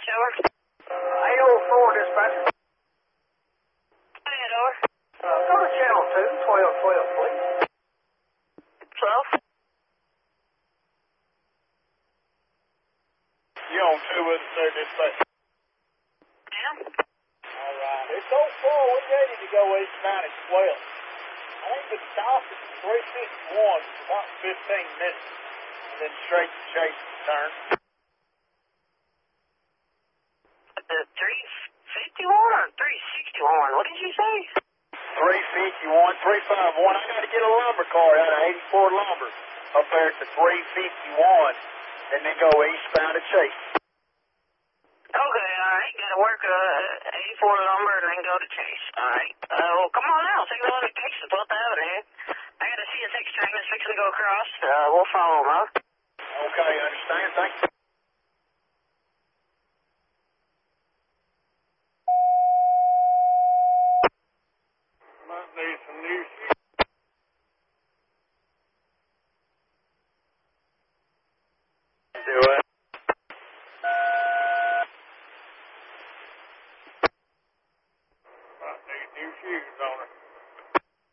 over. 804, dispatcher. Go ahead, over. Go to channel 2, 1212, please. 12. You on 2 with us there, dispatcher? Yeah. All right. It's 04. We're ready to go eastbound at 12. I think the stop is 351 for about 15 minutes, and then straight to Chase turn. 351 or 361? What did you say? 351, 351. I got to get a lumber car out of 84 Lumber up there to 351, and then go eastbound to Chase. Okay, alright. Gotta work 84 Lumber and then go to Chase. Alright. Well, come on now. Take the one that takes the 12th Avenue. I got a CSX train that's fixing to go across. We'll follow them up. Okay, understand. Thank you. Might need some new shit. Do what?